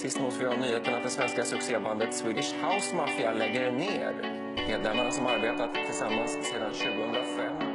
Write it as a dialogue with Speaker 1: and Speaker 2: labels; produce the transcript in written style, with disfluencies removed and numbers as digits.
Speaker 1: Sist nås vi av nyheten att det svenska succébandet Swedish House Mafia lägger ner. Medlemmarna som arbetat tillsammans sedan 2005